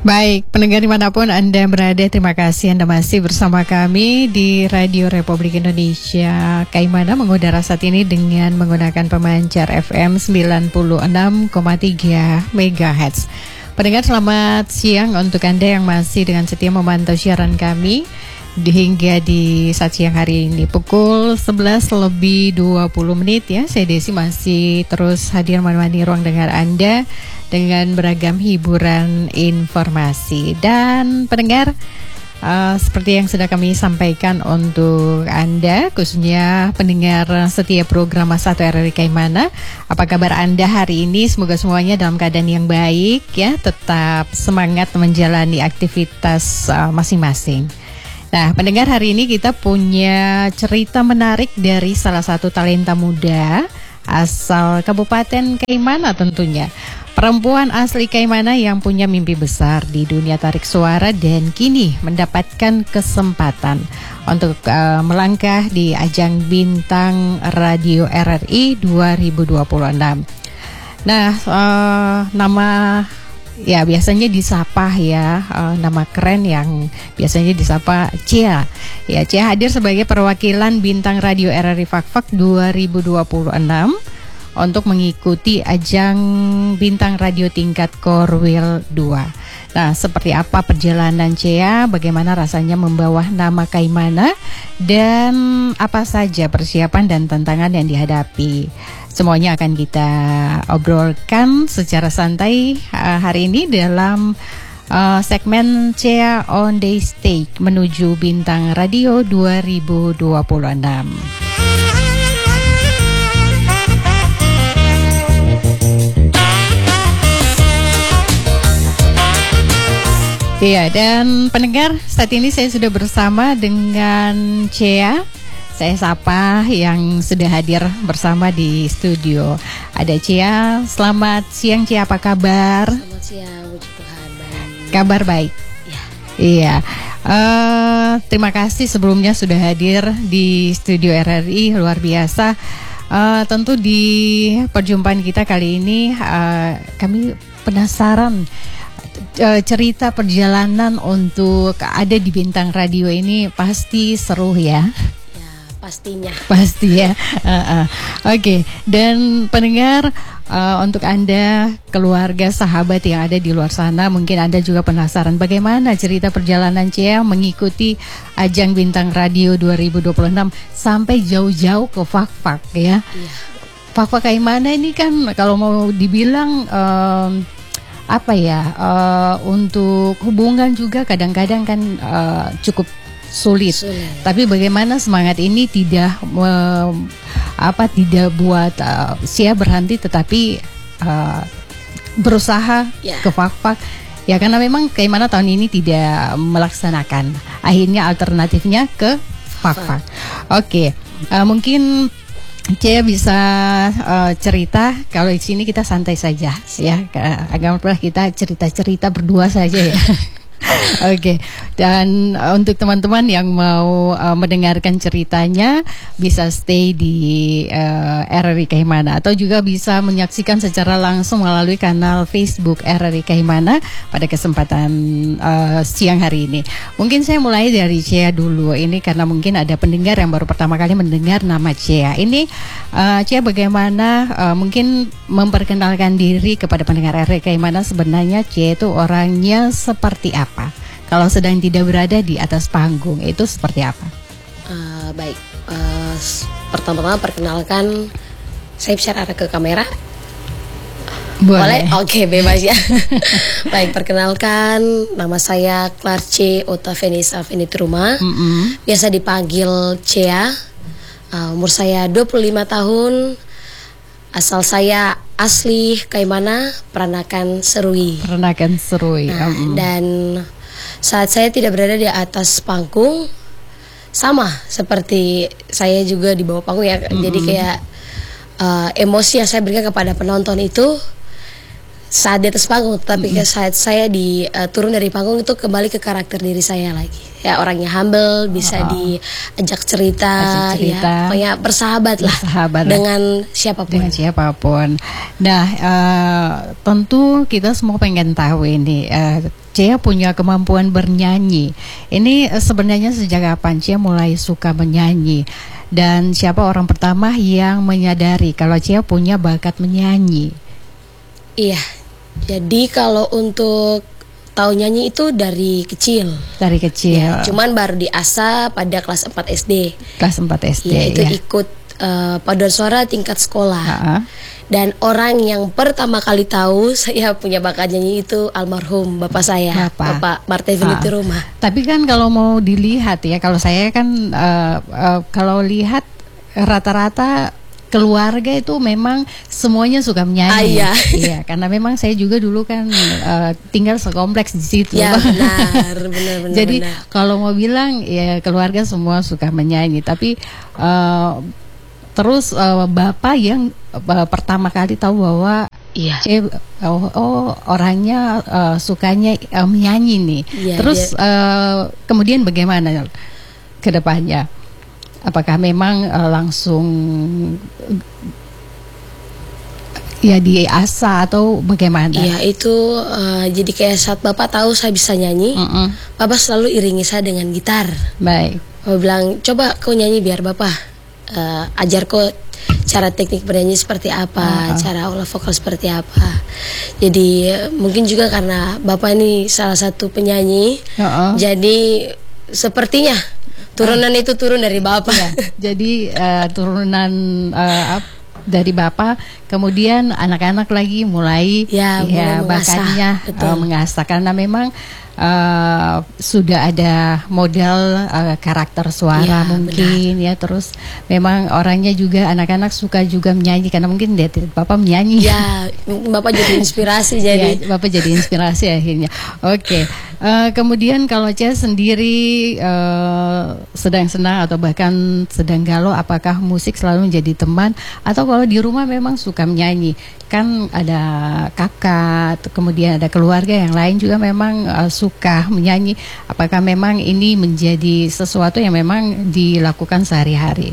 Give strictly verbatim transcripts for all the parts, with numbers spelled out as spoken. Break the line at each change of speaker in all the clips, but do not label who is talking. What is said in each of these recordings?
Baik, pendengar dimanapun Anda berada, terima kasih Anda masih bersama kami di Radio Republik Indonesia Kaimana, mengudara saat ini dengan menggunakan pemancar F M sembilan puluh enam koma tiga megahertz. Pendengar, selamat siang untuk Anda yang masih dengan setia memantau siaran kami hingga di saat siang hari ini pukul sebelas lebih dua puluh menit ya. Saya Desi masih terus hadir menemani ruang dengar Anda dengan beragam hiburan informasi. Dan pendengar, uh, seperti yang sudah kami sampaikan untuk Anda, khususnya pendengar setiap program Masa satu R R I Kaimana, apa kabar Anda hari ini? Semoga semuanya dalam keadaan yang baik ya, tetap semangat menjalani aktivitas uh, masing-masing. Nah, pendengar, hari ini kita punya cerita menarik dari salah satu talenta muda asal Kabupaten Kaimana tentunya. Perempuan asli Kaimana yang punya mimpi besar di dunia tarik suara dan kini mendapatkan kesempatan untuk uh, melangkah di ajang Bintang Radio R R I dua ribu dua puluh enam. Nah, uh, nama ya biasanya disapa ya, uh, nama keren yang biasanya disapa Cia. Ya, Cia hadir sebagai perwakilan Bintang Radio R R I Fakfak dua ribu dua puluh enam untuk mengikuti ajang Bintang Radio tingkat Korwil dua. Nah, seperti apa perjalanan Cia, bagaimana rasanya membawa nama Kaimana, dan apa saja persiapan dan tantangan yang dihadapi. Semuanya akan kita obrolkan secara santai uh, hari ini dalam uh, segmen Cia on the Stage menuju Bintang Radio dua ribu dua puluh enam. Iya, dan pendengar, saat ini saya sudah bersama dengan Cia. Saya sapa yang sudah hadir bersama di studio. Ada Cia. Selamat siang Cia, apa kabar?
Selamat siang, puji Tuhan, baik.
Kabar baik?
Ya.
Iya. Uh, terima kasih sebelumnya sudah hadir di studio R R I, luar biasa. Uh, tentu di perjumpaan kita kali ini uh, kami penasaran cerita perjalanan untuk ada di Bintang Radio ini pasti seru ya.
Ya, pastinya.
Pasti ya. Uh, uh. Oke, okay. Dan pendengar, uh, untuk Anda, keluarga, sahabat yang ada di luar sana, mungkin Anda juga penasaran bagaimana cerita perjalanan Cia mengikuti ajang Bintang Radio dua ribu dua puluh enam sampai jauh-jauh ke Fakfak ya.
Iya.
Fakfak Kaimana ini kan kalau mau dibilang um, apa ya, uh, untuk hubungan juga kadang-kadang kan uh, cukup sulit. sulit. Tapi bagaimana semangat ini tidak uh, apa tidak buat uh, Cia berhenti, tetapi uh, berusaha yeah. ke Fakfak. Ya, karena memang Kaimana tahun ini tidak melaksanakan. Akhirnya alternatifnya ke Fakfak. Oke, okay. uh, mungkin Cia bisa uh, cerita. Kalau di sini kita santai saja ya, agak pernah kita cerita-cerita berdua saja ya. Oke, okay. Dan uh, untuk teman-teman yang mau uh, mendengarkan ceritanya bisa stay di uh, R R I Kaimana, atau juga bisa menyaksikan secara langsung melalui kanal Facebook R R I Kaimana pada kesempatan uh, siang hari ini. Mungkin saya mulai dari Cia dulu ini karena mungkin ada pendengar yang baru pertama kali mendengar nama Cia. Ini uh, Cia bagaimana uh, mungkin memperkenalkan diri kepada pendengar R R I Kaimana, sebenarnya Cia itu orangnya seperti apa? Kalau sedang tidak berada di atas panggung itu seperti apa?
Uh, baik, uh, pertama-tama perkenalkan, saya bisa arah ke kamera.
Boleh?
Boleh? Oke, okay, bebas ya. Baik, perkenalkan, nama saya Clarce Otaveniza Venitruma, mm-hmm. biasa dipanggil Cia. uh, Umur saya dua puluh lima tahun. Asal saya asli Kaimana, Peranakan Serui.
Peranakan Serui.
Nah,
mm-hmm.
Dan saat saya tidak berada di atas panggung, sama seperti saya juga di bawah panggung ya. Mm-hmm. Jadi kayak uh, emosi yang saya berikan kepada penonton itu saat di atas panggung, tapi mm-hmm. saat saya di uh, turun dari panggung itu kembali ke karakter diri saya lagi. Ya, orangnya humble, bisa oh. diajak cerita, Ajak cerita, ya, pokoknya bersahabat lah bersahabat dengan lah. siapapun.
Dengan siapapun. Nah, uh, tentu kita semua pengen tahu ini uh, Cia punya kemampuan bernyanyi. Ini uh, sebenarnya sejak kapan Cia mulai suka menyanyi? Dan siapa orang pertama yang menyadari kalau Cia punya bakat menyanyi?
Iya, jadi kalau untuk tahu nyanyi itu dari kecil.
Dari kecil.
Ya, cuman baru diasah pada kelas empat S D.
Kelas empat S D.
Ya, itu
ya.
ikut uh, paduan suara tingkat sekolah.
Uh-uh.
Dan orang yang pertama kali tahu saya punya bakat nyanyi itu almarhum bapak saya,
Bapak,
Bapak Marte Finiti
uh,
Rumah.
Tapi kan kalau mau dilihat ya, kalau saya kan uh, uh, kalau lihat rata-rata keluarga itu memang semuanya suka menyanyi.
Ah, iya.
Iya, karena memang saya juga dulu kan uh, tinggal sekompleks di situ.
Ya benar, benar, benar.
Jadi
benar.
kalau mau bilang ya keluarga semua suka menyanyi, tapi uh, terus uh, bapak yang uh, pertama kali tahu bahwa
Iya.
C, oh, oh orangnya uh, sukanya uh, menyanyi nih.
Iya,
terus uh, kemudian bagaimana ke depannya? Apakah memang uh, langsung ya diasah atau bagaimana?
Iya itu uh, jadi kayak saat bapak tahu saya bisa nyanyi,
Mm-mm.
bapak selalu iringi saya dengan gitar.
Baik.
Bapak bilang coba kau nyanyi biar bapak uh, ajar kau cara teknik bernyanyi seperti apa, uh-uh. cara olah vokal seperti apa. Jadi uh, mungkin juga karena bapak ini salah satu penyanyi,
uh-uh.
jadi sepertinya turunan uh. itu turun dari bapak.
Ya, jadi uh, turunan uh, up, dari bapak, kemudian anak-anak lagi mulai
ya,
ya
mulai
bakatnya
mengasah,
uh, mengasah karena memang uh, sudah ada modal uh, karakter suara
ya,
mungkin benar. Ya terus memang orangnya juga anak-anak suka juga menyanyi karena mungkin dia bapak menyanyi.
Ya, bapak jadi inspirasi jadi.
Ya, bapak jadi inspirasi akhirnya. Oke. Okay. Uh, kemudian kalau Cia sendiri uh, sedang senang atau bahkan sedang galau, apakah musik selalu menjadi teman atau kalau di rumah memang suka menyanyi? Kan ada kakak, kemudian ada keluarga yang lain juga memang uh, suka menyanyi. Apakah memang ini menjadi sesuatu yang memang dilakukan sehari-hari?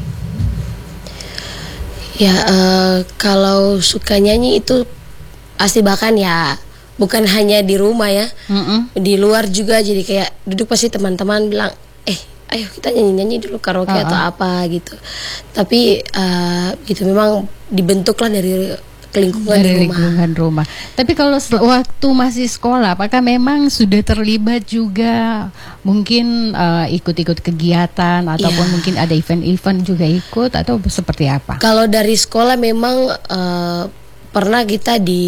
Ya, uh, kalau suka nyanyi itu pasti bahkan ya bukan hanya di rumah ya, mm-mm. di luar juga. Jadi kayak duduk pasti teman-teman bilang, eh ayo kita nyanyi-nyanyi dulu karaoke uh-uh. atau apa gitu. Tapi uh, gitu memang dibentuklah dari lingkungan
dari
rumah.
lingkungan rumah. Tapi kalau waktu masih sekolah, apakah memang sudah terlibat juga mungkin uh, ikut-ikut kegiatan ataupun yeah. mungkin ada event-event juga ikut atau seperti apa?
Kalau dari sekolah memang uh, pernah kita di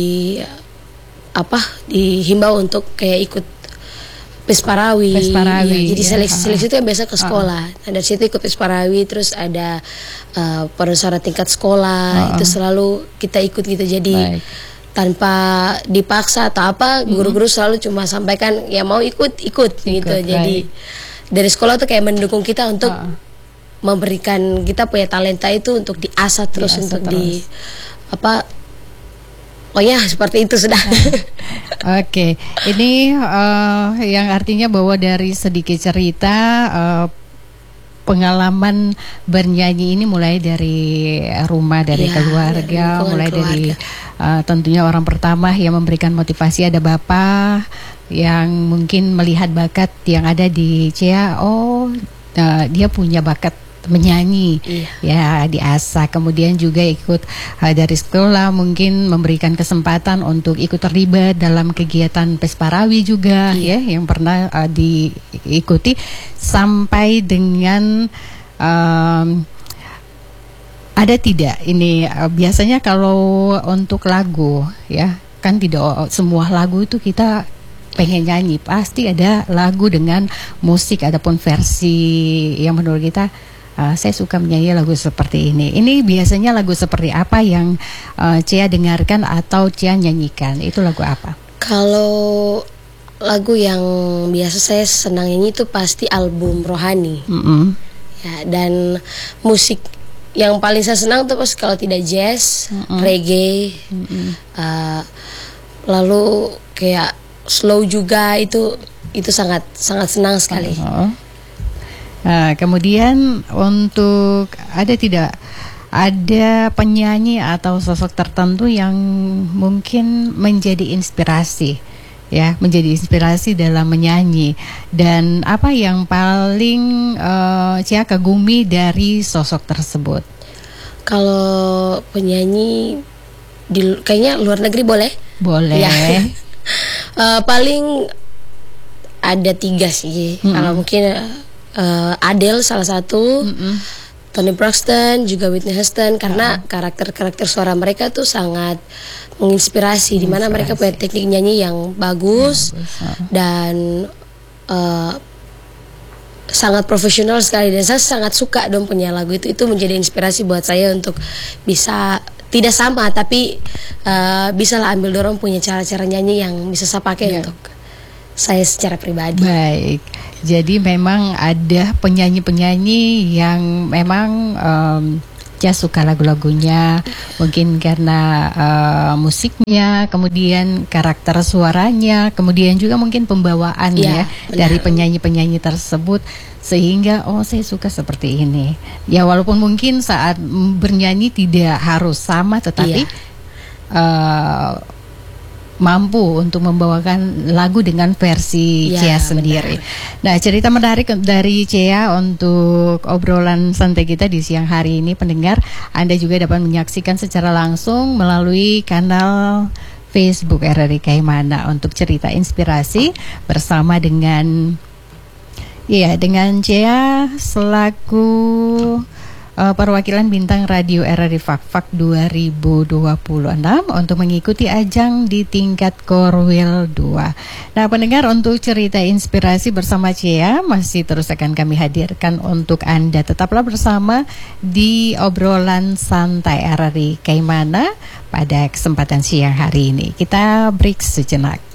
apa dihimbau untuk kayak ikut Pesparawi,
Pesparawi
ya, jadi
ya.
seleksi-seleksi itu yang biasa ke sekolah. Uh. Nah dari situ ikut Pesparawi, terus ada uh, paduan tingkat sekolah, uh. itu selalu kita ikut gitu. Jadi baik. Tanpa dipaksa atau apa, guru-guru selalu cuma sampaikan ya mau ikut ikut, ikut gitu. Baik. Jadi dari sekolah tuh kayak mendukung kita untuk uh. memberikan kita punya talenta itu untuk diasah terus, diasah untuk terus. di apa oh ya seperti itu sudah.
Oke, okay. Ini uh, yang artinya bahwa dari sedikit cerita uh, pengalaman bernyanyi ini mulai dari rumah, dari ya, keluarga, ya, mulai keluarga. dari uh, tentunya orang pertama yang memberikan motivasi ada bapak yang mungkin melihat bakat yang ada di Cia. Oh, uh, dia punya bakat menyanyi, iya. ya diasah. Kemudian juga ikut uh, dari sekolah mungkin memberikan kesempatan untuk ikut terlibat dalam kegiatan Pesparawi juga, iya. ya yang pernah uh, diikuti sampai dengan um, ada tidak ini uh, biasanya kalau untuk lagu ya kan tidak semua lagu itu kita pengen nyanyi, pasti ada lagu dengan musik ataupun versi yang menurut kita Uh, saya suka menyanyi lagu seperti ini. Ini biasanya lagu seperti apa yang uh, Cia dengarkan atau Cia nyanyikan? Itu lagu apa?
Kalau lagu yang biasa saya senang nyanyi itu pasti album rohani. Mm-hmm. Ya, dan musik yang paling saya senang itu pasti kalau tidak jazz, mm-hmm. reggae, mm-hmm. uh, lalu kayak slow juga itu itu sangat sangat senang sekali.
Oh. Nah, kemudian untuk ada tidak ada penyanyi atau sosok tertentu yang mungkin menjadi inspirasi ya, menjadi inspirasi dalam menyanyi. Dan apa yang paling uh, Cia kagumi dari sosok tersebut?
Kalau penyanyi di kayaknya luar negeri boleh?
Boleh.
Ya. uh, paling ada tiga sih. Mm-hmm. Kalau mungkin uh, Adele salah satu, mm-hmm. Toni Braxton, juga Whitney Houston, karena uh-huh. karakter-karakter suara mereka tuh sangat menginspirasi, di mana mereka punya teknik nyanyi yang bagus, bagus uh. dan uh, sangat profesional sekali, dan saya sangat suka dong punya lagu itu. Itu menjadi inspirasi buat saya untuk bisa tidak sama, tapi uh, bisa lah ambil dorong punya cara-cara nyanyi yang bisa saya pakai yeah. untuk saya secara pribadi.
Baik, jadi memang ada penyanyi-penyanyi yang memang um, Cia suka lagu-lagunya, mungkin karena uh, musiknya, kemudian karakter suaranya, kemudian juga mungkin pembawaan ya, ya dari penyanyi-penyanyi tersebut, sehingga oh saya suka seperti ini. Ya walaupun mungkin saat bernyanyi tidak harus sama, tetapi ya. uh, mampu untuk membawakan lagu dengan versi ya, Cia sendiri. Benar. Nah, cerita menarik dari Cia untuk obrolan santai kita di siang hari ini, pendengar, Anda juga dapat menyaksikan secara langsung melalui kanal Facebook R R I Kaimana untuk cerita inspirasi bersama dengan ya dengan Cia selaku Uh, perwakilan bintang radio R R I Fak-Fak dua ribu dua puluh enam untuk mengikuti ajang di tingkat Korwil dua. Nah, pendengar, untuk cerita inspirasi bersama Cia masih terus akan kami hadirkan untuk Anda. Tetaplah bersama di obrolan santai R R I Kaimana pada kesempatan siang hari ini. Kita break sejenak.